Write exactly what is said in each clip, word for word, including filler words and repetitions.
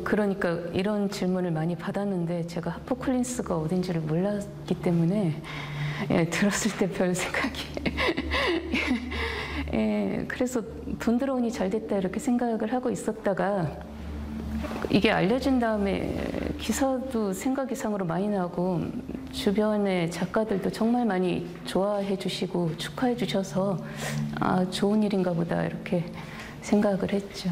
그러니까 이런 질문을 많이 받았는데 제가 하퍼콜린스가 어딘지를 몰랐기 때문에 예, 들었을 때 별 생각이 예, 그래서 돈 들어오니 잘 됐다 이렇게 생각을 하고 있었다가 이게 알려진 다음에 기사도 생각 이상으로 많이 나고 주변의 작가들도 정말 많이 좋아해 주시고 축하해 주셔서 아, 좋은 일인가 보다 이렇게 생각을 했죠.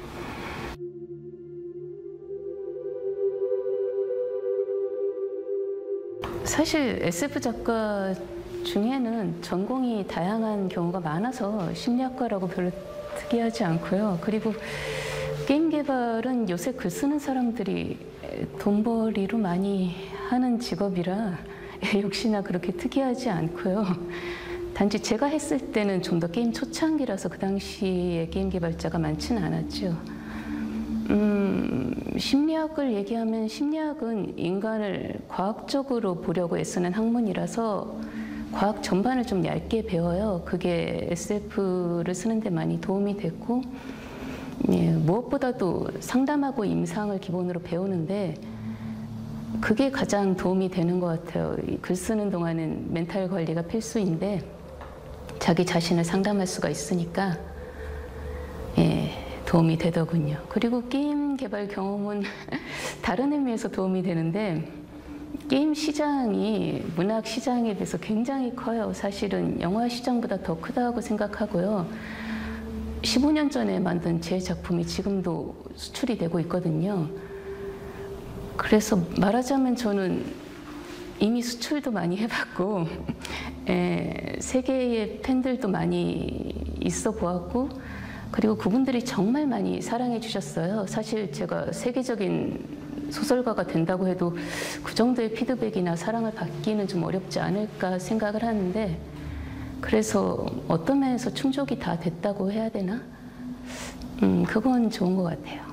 사실 에스에프 작가 중에는 전공이 다양한 경우가 많아서 심리학과라고 별로 특이하지 않고요. 그리고 게임 개발은 요새 글 쓰는 사람들이 돈벌이로 많이 하는 직업이라 역시나 그렇게 특이하지 않고요. 단지 제가 했을 때는 좀 더 게임 초창기라서 그 당시에 게임 개발자가 많지는 않았죠. 음, 심리학을 얘기하면 심리학은 인간을 과학적으로 보려고 애쓰는 학문이라서 과학 전반을 좀 얇게 배워요. 그게 에스에프를 쓰는 데 많이 도움이 됐고 예, 무엇보다도 상담하고 임상을 기본으로 배우는데 그게 가장 도움이 되는 것 같아요. 글 쓰는 동안은 멘탈 관리가 필수인데 자기 자신을 상담할 수가 있으니까 예, 도움이 되더군요. 그리고 게임 개발 경험은 다른 의미에서 도움이 되는데 게임 시장이 문학 시장에 비해서 굉장히 커요. 사실은 영화 시장보다 더 크다고 생각하고요. 십오 년 전에 만든 제 작품이 지금도 수출이 되고 있거든요. 그래서 말하자면 저는 이미 수출도 많이 해봤고 에, 세계의 팬들도 많이 있어 보았고 그리고 그분들이 정말 많이 사랑해 주셨어요. 사실 제가 세계적인 소설가가 된다고 해도 그 정도의 피드백이나 사랑을 받기는 좀 어렵지 않을까 생각을 하는데 그래서 어떤 면에서 충족이 다 됐다고 해야 되나? 음, 그건 좋은 것 같아요.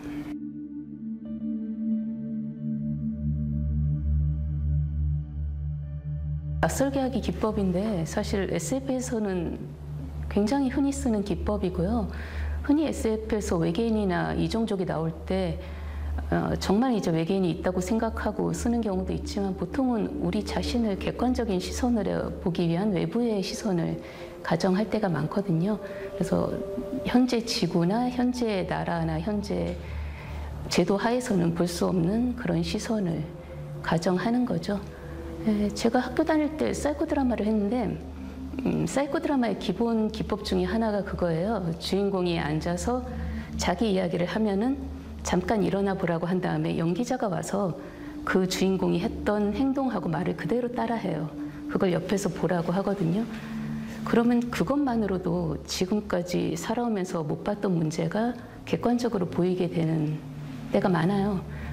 낯설게 하기 기법인데 사실 에스에프에서는 굉장히 흔히 쓰는 기법이고요. 흔히 에스에프에서 외계인이나 이종족이 나올 때 어, 정말 이제 외계인이 있다고 생각하고 쓰는 경우도 있지만 보통은 우리 자신을 객관적인 시선으로 보기 위한 외부의 시선을 가정할 때가 많거든요. 그래서 현재 지구나 현재 나라나 현재 제도 하에서는 볼 수 없는 그런 시선을 가정하는 거죠. 에, 제가 학교 다닐 때 사이코 드라마를 했는데 음, 사이코 드라마의 기본 기법 중에 하나가 그거예요. 주인공이 앉아서 자기 이야기를 하면은 잠깐 일어나 보라고 한 다음에 연기자가 와서 그 주인공이 했던 행동하고 말을 그대로 따라해요. 그걸 옆에서 보라고 하거든요. 그러면 그것만으로도 지금까지 살아오면서 못 봤던 문제가 객관적으로 보이게 되는 때가 많아요.